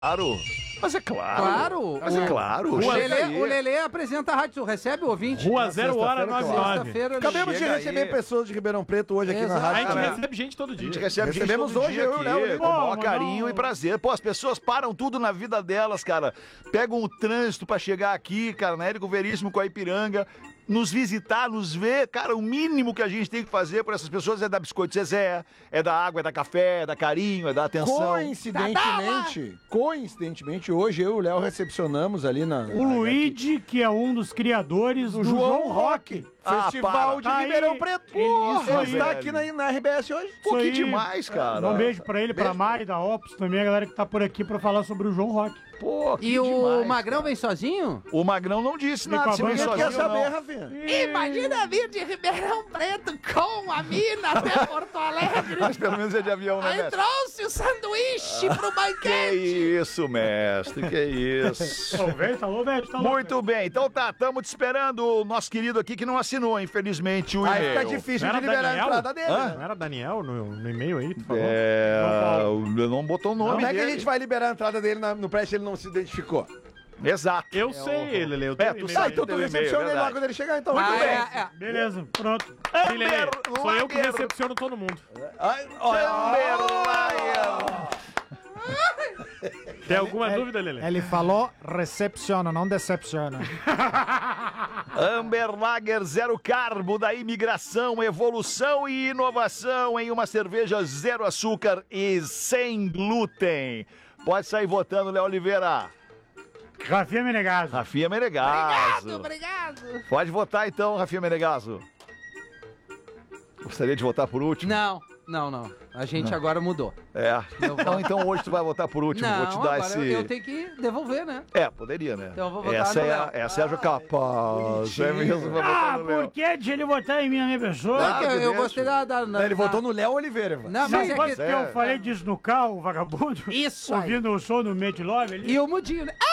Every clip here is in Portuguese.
Claro. Mas é claro. Claro. Mas é claro. O Lelê apresenta a rádio, recebe o ouvinte. Rua 0 hora 99. Sexta-feira. Acabamos de receber pessoas de Ribeirão Preto hoje aqui na Exato. A rádio. gente recebe gente todo dia. A gente recebe Recebemos gente todo hoje, dia eu, aqui, Léo, com o maior Pô, carinho não. e prazer. Pô, as pessoas param tudo na vida delas, cara. Pegam o trânsito pra chegar aqui, cara, na Érico Veríssimo com a Ipiranga, nos visitar, nos ver. Cara, o mínimo que a gente tem que fazer por essas pessoas é dar biscoito Zezé, é dar água, é dar café, é dar carinho, é dar atenção. Coincidentemente, hoje eu e o Léo recepcionamos ali na... O Luigi, que é um dos criadores do João Rock. Festival Ah, de para. Ribeirão Aí, Preto. isso Ele aí, está velho. aqui na RBS hoje. Pô, que aí. demais, cara. Um beijo pra ele, pra Mari, da Opus também, a galera que tá por aqui pra falar sobre o João Rock. Pô, que E o demais, Magrão cara. vem sozinho? O Magrão não disse Me nada, se vem acabou de sozinho Quer ou saber, não. Rafinha? Imagina vir de Ribeirão Preto com a mina até Porto Alegre. Mas pelo menos é de avião, né, Aí mestre? trouxe o sanduíche pro Que banquete. isso, mestre, que isso. Ô, velho, tá louco, velho? Tá louco. Muito bem, então tá, estamos te esperando o nosso querido aqui que não assinou, infelizmente, o Aí fica e-mail. difícil Não de era liberar Daniel? a entrada dele. Hã? né? Não era Daniel no e-mail aí, tu falou? Não botou o nome Como é que a dele. gente vai liberar a entrada dele no prédio se ele não se identificou? Exato. Eu sei, Lele, eu É, tenho tu e-mail sabe, aí. Então tu teu e-mail, recepciona ele verdade. lá quando ele chegar, então. Muito bem. Beleza, pronto. Sim, Lele, sou eu que recepciono todo mundo. Tem alguma dúvida, Lele? Ele falou recepciona, não decepciona. Amber Lager Zero Carbo da imigração, evolução e inovação em uma cerveja zero açúcar e sem glúten. Pode sair votando, Léo Oliveira. Rafinha Menegaso. Rafinha Menegaso. Obrigado. Pode votar então, Rafinha Menegaso. Gostaria de votar por último? Não. A gente agora mudou. É. Eu Então hoje tu vai votar por último. Não, Vou te dar agora esse. eu tenho que devolver, né? É, poderia, né? Então eu vou votar essa no é Léo. essa é a capaz. É mesmo, vai votar no Léo. por que de ele votar em mim, a minha pessoa? Ah, eu beleza. gostei Ele votou no Léo Oliveira. mano. Não, mas é Quanto que... que eu falei disso no carro, vagabundo? Isso aí. Ouvindo o som do Made Love ali? E o mudinho, né?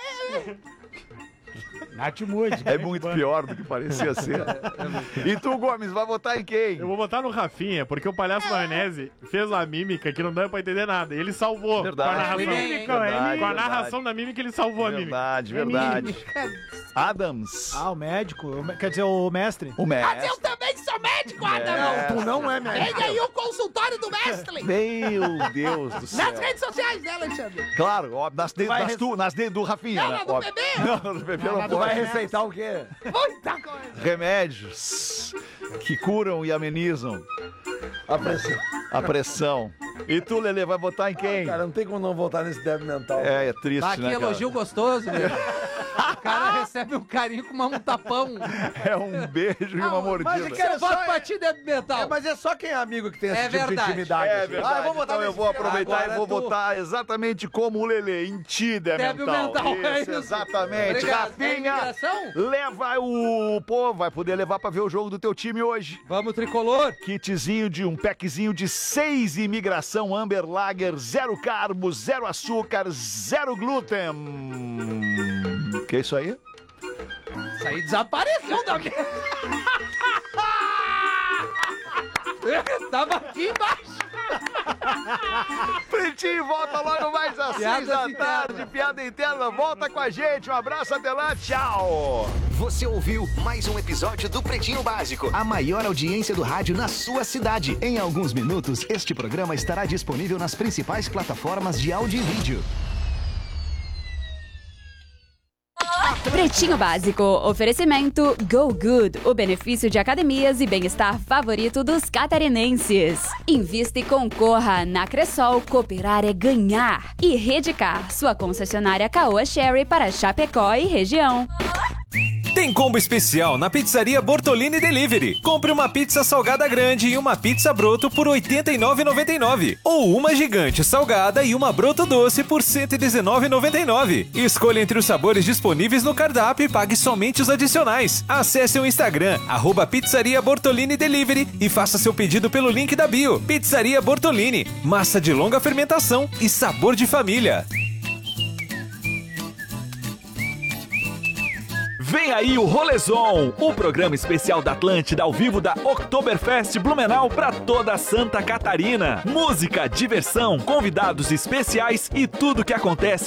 Nath Moody. É muito pior do que parecia ser. E tu, Gomes, vai votar em quem? Eu vou botar no Rafinha, porque o palhaço maionese fez uma mímica que não dá pra entender nada. E ele salvou. Verdade. Com a narração, Verdade, com a verdade. narração da mímica, ele salvou a mímica. Verdade. Adams. Ah, o médico, quer dizer, o mestre. O Mas mestre. eu também sou médico, Adão. Tu não é médico. Vem aí o consultório do mestre. Meu Deus do céu. Nas redes sociais, né, Alexandre? Claro, ó, nas do Rafinha, Não, né? na do Óbvio. bebê. Não, do bebê não Tu vai pode. receitar o quê? Muita coisa. Remédios que curam e amenizam A pressão. a pressão. E tu, Lelê, vai votar em quem? Cara, não tem como não voltar nesse débil mental. É triste, Tá aqui né, cara? elogio gostoso, velho. O cara recebe um carinho com um tapão. É um beijo e uma mordida. mas é que- Eu voto pra ti, débil mental. Mas é só quem é amigo que tem esse É tipo de verdade. intimidade. É assim. verdade. Ah, eu vou votar então eu nesse vou cara. aproveitar Agora e vou tu- votar exatamente como o Lelê, em ti, Débil mental, é Isso, isso. exatamente. Obrigado. Rafinha, Imigração? leva o... Pô, vai poder levar pra ver o jogo do teu time hoje. Vamos, tricolor. Kitzinho de um packzinho de 6 imigração Amber Lager, 0 carbo, 0 açúcar, 0 glúten. Que é isso aí? Isso aí desapareceu da minha... Tava aqui embaixo. Pretinho, volta logo mais às 6 da Piadas tarde. internas. Piada interna, volta com a gente. Um abraço, até lá, tchau. Você ouviu mais um episódio do Pretinho Básico, a maior audiência do rádio na sua cidade. Em alguns minutos, este programa estará disponível nas principais plataformas de áudio e vídeo. Pretinho Básico, oferecimento Go Good, o benefício de academias e bem-estar favorito dos catarinenses. Invista e concorra na Cressol, cooperar é ganhar. E Redcar, sua concessionária Caoa Sherry para Chapecó e região. Tem combo especial na Pizzaria Bortolini Delivery. Compre uma pizza salgada grande e uma pizza broto por R$ 89,99. Ou uma gigante salgada e uma broto doce por R$ 119,99. Escolha entre os sabores disponíveis no cardápio e pague somente os adicionais. Acesse o Instagram, @Pizzaria Bortolini Delivery e faça seu pedido pelo link da bio. Pizzaria Bortolini, massa de longa fermentação e sabor de família. Vem aí o Rolezon, o programa especial da Atlântida ao vivo da Oktoberfest Blumenau para toda Santa Catarina. Música, diversão, convidados especiais e tudo que acontece